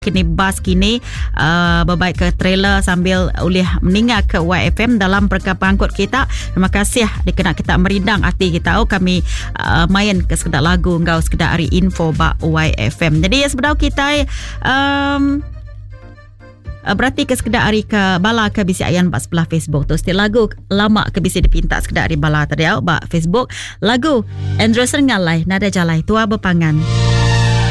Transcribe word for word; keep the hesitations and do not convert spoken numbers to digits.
kini bas kini uh, berbaik ke trailer sambil boleh meninggal ke Y F M dalam perkara pengangkut kita. Terima kasih dikena kita meridang hati kita. Oh, kami uh, main ke sekedar lagu engkau sekedar hari info ba Y F M. Jadi ya sebenarnya kita um, berarti ke sekedar hari ke bala ke bisi ayan bak sebelah Facebook tu. Setiap lagu lama ke bisi dipinta sekedar hari bala tadi bak Facebook. Lagu Andrew Serngalai Nada Jalai Tua Berpangan.